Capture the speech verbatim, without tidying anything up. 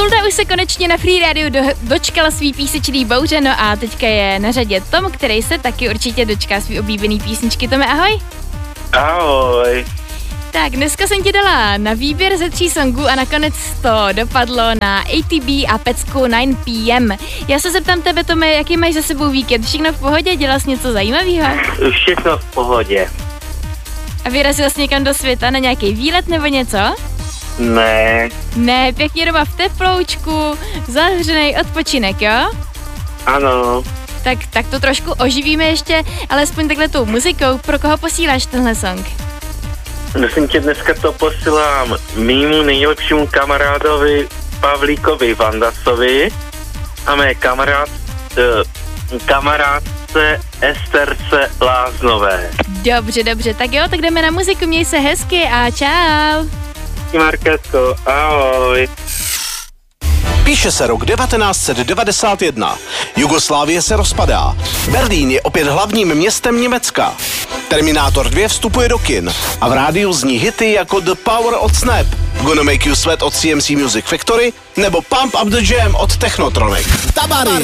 Hulda už se konečně na Free Radio do, dočkala svý písničný bouře, no a teďka je na řadě Tom, který se taky určitě dočká svý oblíbený písničky. Tome, ahoj. Ahoj. Tak, dneska jsem ti dala na výběr ze tří songů a nakonec to dopadlo na A T B a Pecku nine P M. Já se zeptám tebe, Tome, jaký máš za sebou víkend? Všechno v pohodě? Dělal jsi něco zajímavého? Všechno v pohodě. A vyrazil jsi někam do světa na nějaký výlet nebo něco? Ne. Ne, pěkně doma v teploučku, zahřenej odpočinek, jo? Ano. Tak, tak to trošku oživíme ještě, alespoň takhle tou muzikou. Pro koho posíláš tenhle song? Myslím tě, dneska to posílám mýmu nejlepšímu kamarádovi Pavlíkovi Vandasovi a mé kamarád, uh, kamarádce Esterce Láznové. Dobře, dobře, tak jo, tak jdeme na muziku, měj se hezky a čau. Markétko, ahoj. Píše se rok devatenáct set devadesát jedna. Jugoslávie se rozpadá. Berlín je opět hlavním městem Německa. Terminátor dva vstupuje do kin a v rádiu zní hity jako The Power od Snap, Gonna Make You Sweat od C M C Music Factory nebo Pump Up The Jam od Technotronic. Tabary.